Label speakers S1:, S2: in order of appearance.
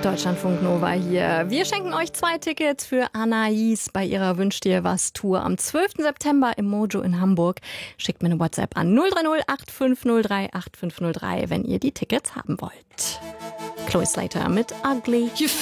S1: Deutschlandfunk Nova hier. Wir schenken euch 2 Tickets für Anais bei ihrer Wünsch dir was Tour am 12. September im Mojo in Hamburg. Schickt mir eine WhatsApp an 030 8503 8503, wenn ihr die Tickets haben wollt. Chloe Slater mit Ugly.